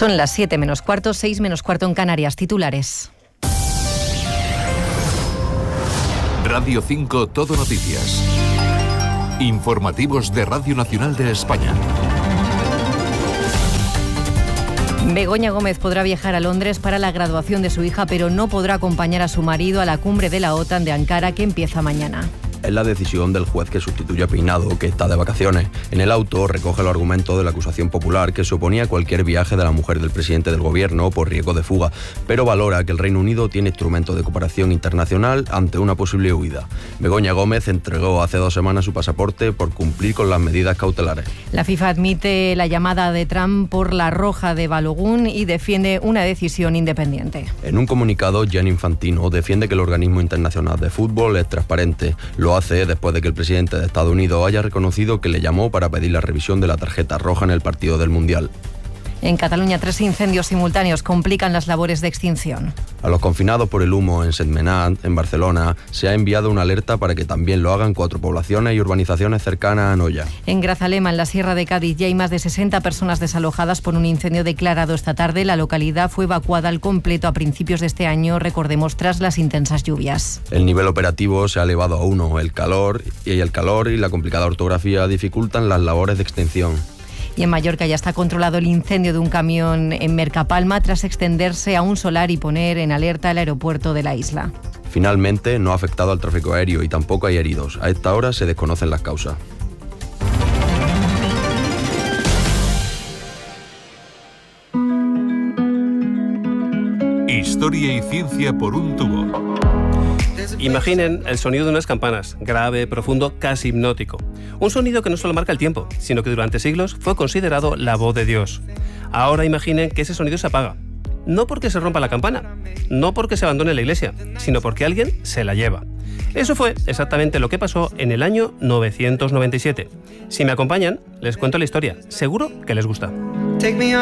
Son las 7 menos cuarto, 6 menos cuarto en Canarias. Titulares. Radio 5 Todo Noticias. Informativos de Radio Nacional de España. Begoña Gómez podrá viajar a Londres para la graduación de su hija, pero no podrá acompañar a su marido a la cumbre de la OTAN de Ankara, que empieza mañana. Es la decisión del juez que sustituye a Peinado, que está de vacaciones. En el auto recoge los argumentos de la acusación popular que se oponía a cualquier viaje de la mujer del presidente del gobierno por riesgo de fuga, pero valora que el Reino Unido tiene instrumentos de cooperación internacional ante una posible huida. Begoña Gómez entregó hace 2 semanas su pasaporte por cumplir con las medidas cautelares. La FIFA admite la llamada de Trump por la roja de Balogun y defiende una decisión independiente. En un comunicado, Gianni Infantino defiende que el organismo internacional de fútbol es transparente. Lo hace después de que el presidente de Estados Unidos haya reconocido que le llamó para pedir la revisión de la tarjeta roja en el partido del Mundial. En Cataluña, 3 incendios simultáneos complican las labores de extinción. A los confinados por el humo en Sentmenat, en Barcelona, se ha enviado una alerta para que también lo hagan 4 poblaciones y urbanizaciones cercanas a Anoia. En Grazalema, en la Sierra de Cádiz, ya hay más de 60 personas desalojadas por un incendio declarado esta tarde. La localidad fue evacuada al completo a principios de este año, recordemos, tras las intensas lluvias. El nivel operativo se ha elevado a 1. El calor y la complicada orografía dificultan las labores de extinción. Y en Mallorca ya está controlado el incendio de un camión en Mercapalma tras extenderse a un solar y poner en alerta el aeropuerto de la isla. Finalmente, no ha afectado al tráfico aéreo y tampoco hay heridos. A esta hora se desconocen las causas. Historia y ciencia por un tubo. Imaginen el sonido de unas campanas, grave, profundo, casi hipnótico. Un sonido que no solo marca el tiempo, sino que durante siglos fue considerado la voz de Dios. Ahora imaginen que ese sonido se apaga. No porque se rompa la campana, no porque se abandone la iglesia, sino porque alguien se la lleva. Eso fue exactamente lo que pasó en el año 997. Si me acompañan, les cuento la historia. Seguro que les gusta.